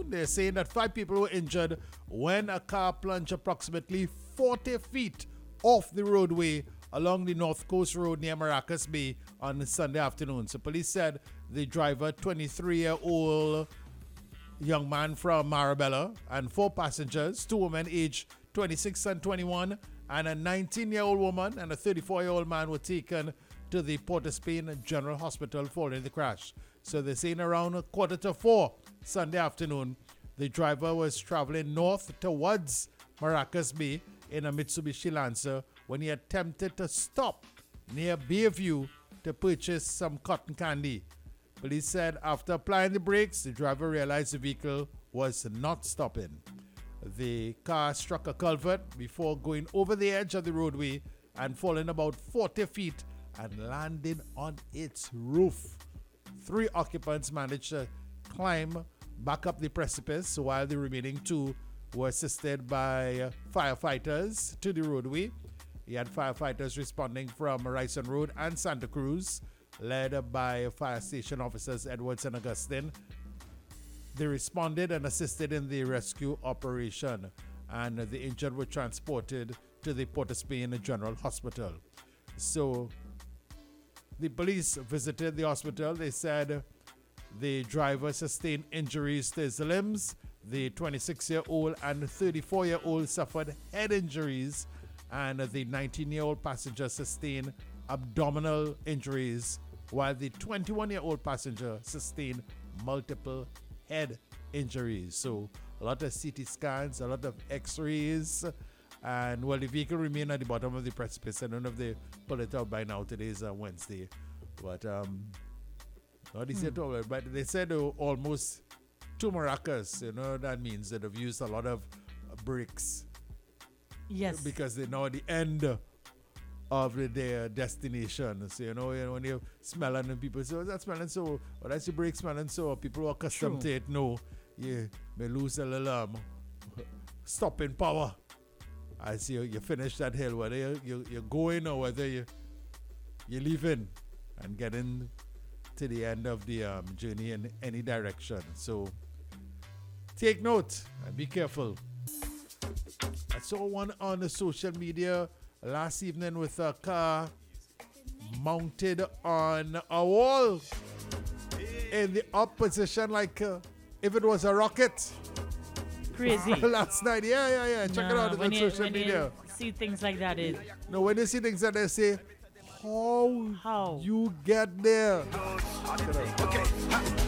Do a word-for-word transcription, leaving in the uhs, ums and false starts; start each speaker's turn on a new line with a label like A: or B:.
A: They're saying that five people were injured when a car plunged approximately forty feet off the roadway along the North Coast Road near Maracas Bay on Sunday afternoon. So police said the driver, twenty-three-year-old young man from Marabella, and four passengers, two women aged twenty-six and twenty-one, and a nineteen-year-old woman and a thirty-four-year-old man were taken to the Port of Spain General Hospital following the crash. So they're saying around a quarter to four Sunday afternoon, the driver was traveling north towards Maracas Bay in a Mitsubishi Lancer when he attempted to stop near Bayview to purchase some cotton candy. Police said after applying the brakes, the driver realized the vehicle was not stopping. The car struck a culvert before going over the edge of the roadway and falling about forty feet and landing on its roof. Three occupants managed to climb back up the precipice, while the remaining two were assisted by firefighters to the roadway. He had firefighters responding from Ryson Road and Santa Cruz, led by fire station officers Edwards and Augustine. They responded and assisted in the rescue operation, and the injured were transported to the Port of Spain General Hospital. So the police visited the hospital. They said the driver sustained injuries to his limbs. The twenty-six-year-old and thirty-four-year-old suffered head injuries, and the nineteen-year-old passenger sustained abdominal injuries, while the twenty-one-year-old passenger sustained multiple head injuries. So a lot of C T scans, a lot of x-rays, and well, the vehicle remained at the bottom of the precipice. I don't know if they pull it out by now. Today is uh, Wednesday. But, um, not they said hmm. but they said uh, almost two maracas. You know, that means that they've used a lot of uh, bricks.
B: Yes.
A: Because they know the end of the, their destination. So, you know, when you're smelling and people say, oh, that's smelling so, or that's the brake smelling so, people who are accustomed True. to it know, you may lose a little um, stopping power as you, you finish that hill, whether you, you, you're going or whether you, you're leaving and getting to the end of the um, journey in any direction. So take note and be careful. I saw one on the social media last evening with a car mounted on a wall in the up position, like uh, if it was a rocket.
B: Crazy.
A: Last night, yeah, yeah, yeah. Check
B: no,
A: it out on
B: you,
A: social
B: when
A: media.
B: You see things like that, it.
A: No, when you see things that they say, how,
B: how
A: you get there?
B: Okay.